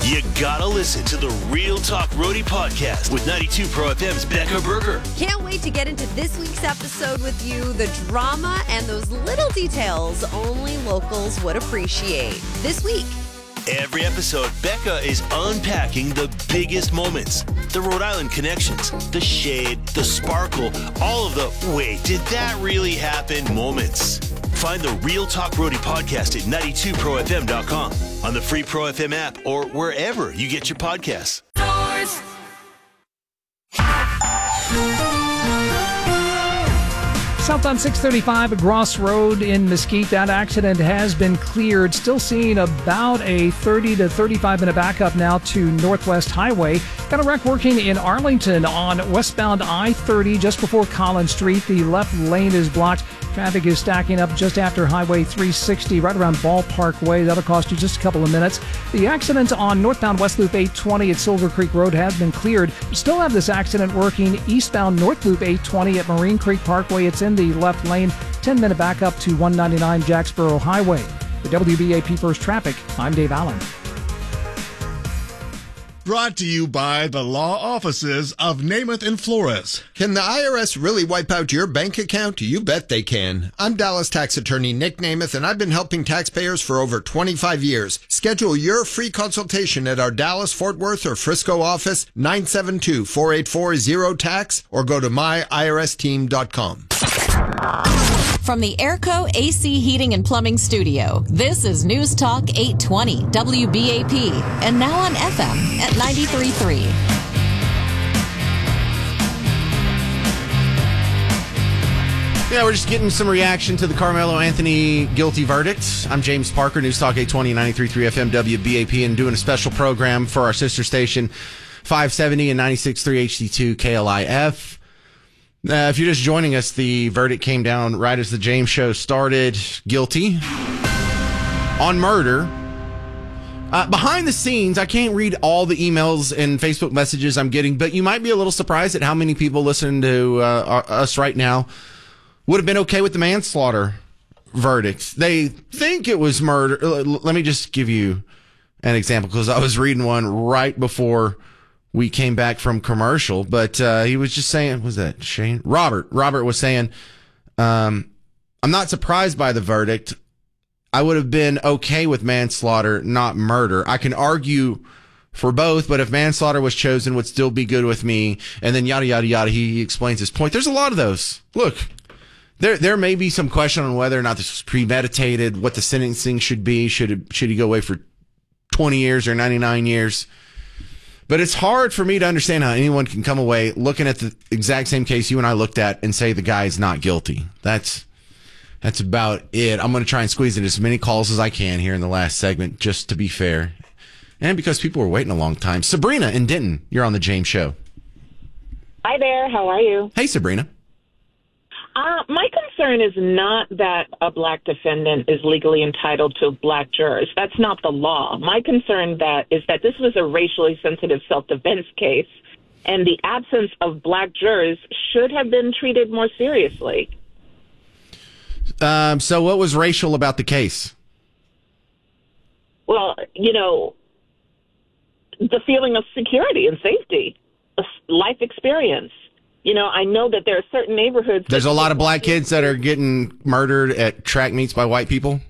You gotta listen to the Real Talk Roadie podcast with 92 Pro FM's Becca Berger. Can't wait to get into this week's episode with you. The drama and those little details only locals would appreciate. This week. Every episode, Becca is unpacking the biggest moments. The Rhode Island connections, the shade, the sparkle, all of the wait, did that really happen moments. Find the Real Talk Roadie podcast at 92profm.com, on the free Pro FM app, or wherever you get your podcasts. South on 635 at Gross Road in Mesquite. That accident has been cleared. Still seeing about a 30 to 35 minute backup now to Northwest Highway. Got a wreck working in Arlington on westbound I-30 just before Collins Street. The left lane is blocked. Traffic is stacking up just after Highway 360 right around Ballpark Way. That'll cost you just a couple of minutes. The accident on northbound West Loop 820 at Silver Creek Road has been cleared. We still have this accident working eastbound North Loop 820 at Marine Creek Parkway. It's in the left lane. 10-minute backup to 199 Jacksboro Highway. The WBAP First Traffic, I'm Dave Allen. Brought to you by the law offices of Namath and Flores. Can the IRS really wipe out your bank account? You bet they can. I'm Dallas tax attorney Nick Namath, and I've been helping taxpayers for over 25 years. Schedule your free consultation at our Dallas, Fort Worth, or Frisco office, 972-484-0TAX, or go to myirsteam.com. From the Airco AC Heating and Plumbing Studio, this is News Talk 820 WBAP, and now on FM at 93.3. Yeah, we're just getting some reaction to the Carmelo Anthony guilty verdict. I'm James Parker, News Talk 820 93.3 FM WBAP, and doing a special program for our sister station 570 and 96.3 HD2 KLIF. If you're just joining us, the verdict came down right as the James Show started. Guilty on murder. Behind the scenes, I can't read all the emails and Facebook messages I'm getting, but you might be a little surprised at how many people listening to us right now would have been okay with the manslaughter verdict. They think it was murder. Let me just give you an example, because I was reading one right before we came back from commercial, but he was just saying, was that Shane? Robert was saying, I'm not surprised by the verdict. I would have been okay with manslaughter, not murder. I can argue for both, but if manslaughter was chosen, would still be good with me. And then yada, yada, yada. He explains his point. There's a lot of those. Look, there may be some question on whether or not this was premeditated, what the sentencing should be. Should he go away for 20 years or 99 years? But it's hard for me to understand how anyone can come away looking at the exact same case you and I looked at and say the guy is not guilty. That's about it. I'm going to try and squeeze in as many calls as I can here in the last segment, just to be fair. And because people were waiting a long time. Sabrina in Denton, you're on the James Show. Hi there. How are you? Hey, Sabrina. My concern is not that a black defendant is legally entitled to black jurors. That's not the law. My concern is that this was a racially sensitive self-defense case, and the absence of black jurors should have been treated more seriously. So what was racial about the case? Well, the feeling of security and safety, life experience. I know that there are certain neighborhoods. There's a lot of black kids that are getting murdered at track meets by white people.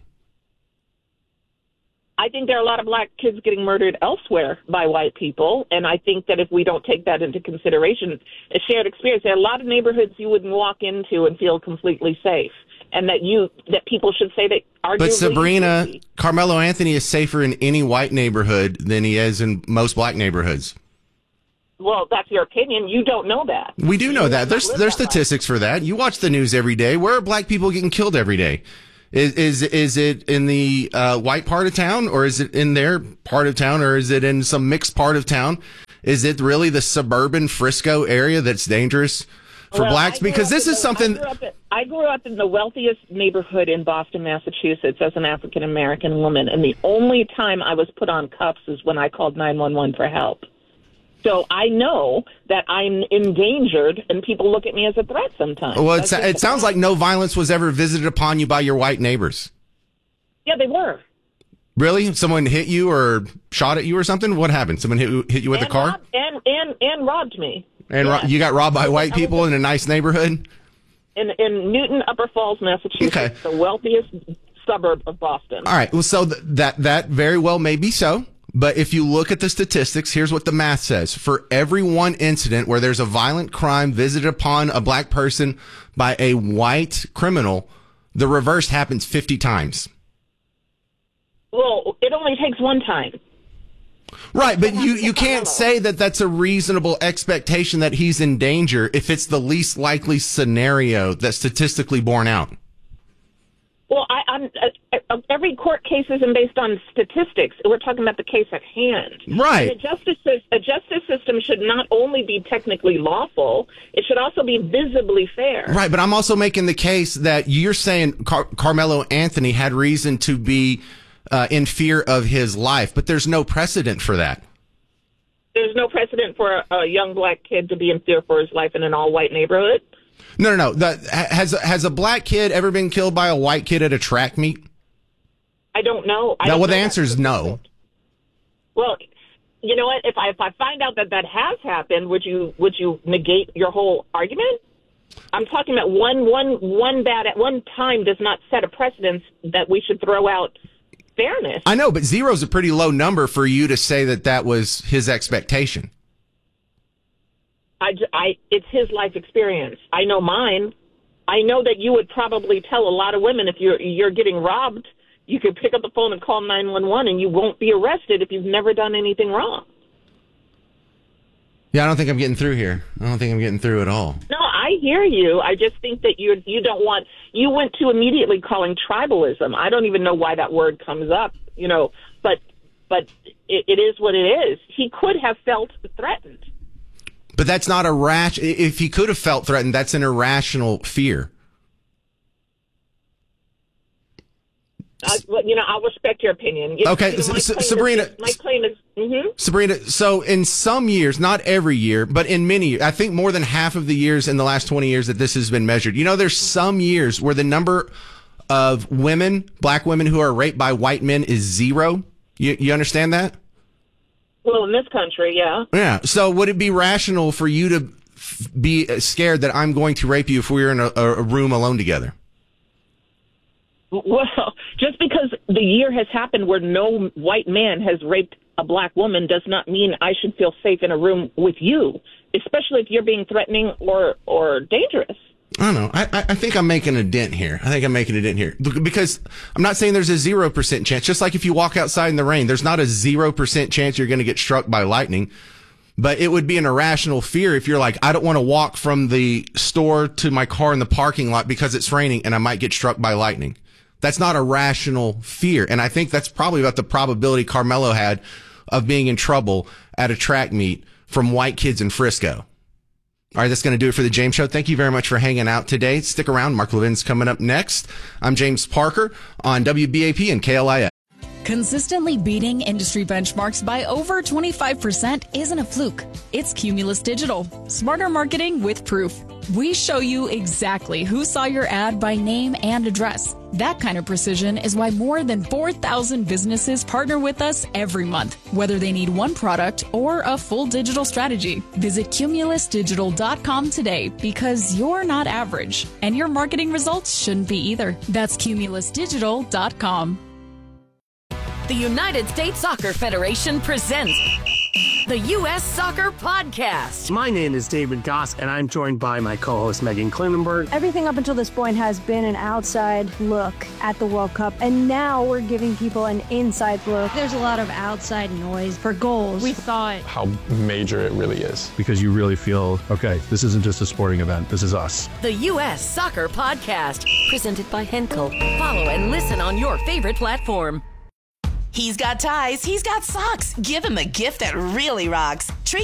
I think there are a lot of black kids getting murdered elsewhere by white people. And I think that if we don't take that into consideration, a shared experience, there are a lot of neighborhoods you wouldn't walk into and feel completely safe. And that people should say that arguably. But Sabrina, Carmelo Anthony is safer in any white neighborhood than he is in most black neighborhoods. Well, that's your opinion. You don't know that. We do know that. There's statistics for that. You watch the news every day. Where are black people getting killed every day? Is it in the white part of town, or is it in their part of town, or is it in some mixed part of town? Is it really the suburban Frisco area that's dangerous for blacks? Because this is something. I grew up in the wealthiest neighborhood in Boston, Massachusetts, as an African American woman, and the only time I was put on cuffs is when I called 911 for help. So I know that I'm endangered, and people look at me as a threat sometimes. Well, it sounds like no violence was ever visited upon you by your white neighbors. Yeah, they were. Really? Someone hit you or shot at you or something? What happened? Someone hit you with a car? And robbed me. And you got robbed by white people in a nice neighborhood? In Newton, Upper Falls, Massachusetts, the wealthiest suburb of Boston. All right. Well, so that very well may be so. But if you look at the statistics, here's what the math says. For every one incident where there's a violent crime visited upon a black person by a white criminal, the reverse happens 50 times. Well, it only takes one time. Right, but you can't say that that's a reasonable expectation that he's in danger if it's the least likely scenario that's statistically borne out. Well, every court case isn't based on statistics. We're talking about the case at hand. Right. And a justice system should not only be technically lawful, it should also be visibly fair. Right, but I'm also making the case that you're saying Carmelo Anthony had reason to be in fear of his life, but there's no precedent for that. There's no precedent for a young black kid to be in fear for his life in an all-white neighborhood? No. Has a black kid ever been killed by a white kid at a track meet? I don't know. The answer is no. Well, you know what? If I find out that has happened, would you negate your whole argument? I'm talking about one bad at one time does not set a precedence that we should throw out fairness. I know, but 0 is a pretty low number for you to say that was his expectation. It's his life experience. I know mine. I know that you would probably tell a lot of women if you're getting robbed, you could pick up the phone and call 911 and you won't be arrested if you've never done anything wrong. Yeah, I don't think I'm getting through here. I don't think I'm getting through at all. No, I hear you. I just think that you don't want. You went to immediately calling tribalism. I don't even know why that word comes up. But it is what it is. He could have felt threatened. But that's not if he could have felt threatened, that's an irrational fear. I'll respect your opinion. Okay, Sabrina. My claim is. Mm-hmm. Sabrina, so in some years, not every year, but in many, I think more than half of the years in the last 20 years that this has been measured, there's some years where the number of black women who are raped by white men is 0. You understand that? Well, in this country, yeah. Yeah. So would it be rational for you to be scared that I'm going to rape you if we were in a room alone together? Well, just because the year has happened where no white man has raped a black woman does not mean I should feel safe in a room with you, especially if you're being threatening or dangerous. I don't know. I think I'm making a dent here. Because I'm not saying there's a 0% chance. Just like if you walk outside in the rain, there's not a 0% chance you're going to get struck by lightning. But it would be an irrational fear if you're like, I don't want to walk from the store to my car in the parking lot because it's raining and I might get struck by lightning. That's not a rational fear. And I think that's probably about the probability Carmelo had of being in trouble at a track meet from white kids in Frisco. All right, that's going to do it for the James Show. Thank you very much for hanging out today. Stick around. Mark Levin's coming up next. I'm James Parker on WBAP and KLIF. Consistently beating industry benchmarks by over 25% isn't a fluke. It's Cumulus Digital. Smarter marketing with proof. We show you exactly who saw your ad by name and address. That kind of precision is why more than 4,000 businesses partner with us every month, whether they need one product or a full digital strategy. Visit cumulusdigital.com today because you're not average, and your marketing results shouldn't be either. That's cumulusdigital.com. The United States Soccer Federation presents the U.S. Soccer Podcast. My name is David Goss, and I'm joined by my co-host Megan Klinenberg. Everything up until this point has been an outside look at the World Cup, and now we're giving people an inside look. There's a lot of outside noise for goals. We thought how major it really is. Because you really feel, okay, this isn't just a sporting event, this is us. The U.S. Soccer Podcast, presented by Henkel. Follow and listen on your favorite platform. He's got ties, he's got socks. Give him a gift that really rocks.